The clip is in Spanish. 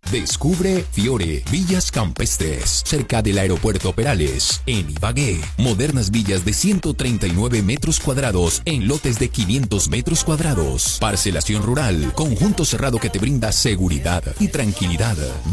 Descubre Fiore Villas Campestres, cerca del aeropuerto Perales, en Ibagué. Modernas villas de 139 metros cuadrados en lotes de 500 metros cuadrados. Parcelación rural, conjunto cerrado que te brinda seguridad y tranquilidad.